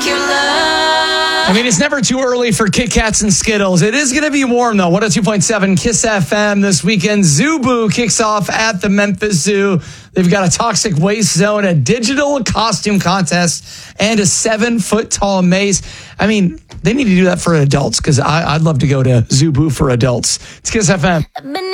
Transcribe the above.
I mean, it's never too early for Kit Kats and Skittles. It is going to be warm, though. 102.7 Kiss FM this weekend. Zoo Boo kicks off at the Memphis Zoo. They've got a toxic waste zone, a digital costume contest, and a 7-foot-tall maze. I mean, they need to do that for adults, because I'd love to go to Zoo Boo for adults. It's Kiss FM.